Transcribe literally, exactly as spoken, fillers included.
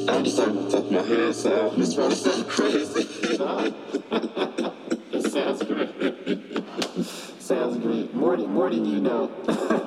I'm just starting to tuck my hands out. This one sounds crazy. It sounds great. Sounds great. More than, more than you know.